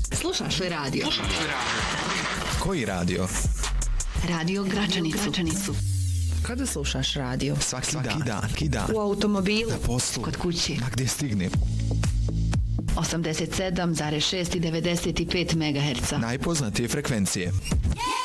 Slušaš li radio? Koji radio? Radio Gračanicu. Kada slušaš radio? Svaki dan. U automobilu, Na poslu. Kod kuće. Ma gdje stignem? 87,6 i 95 MHz. Najpoznatije frekvencije.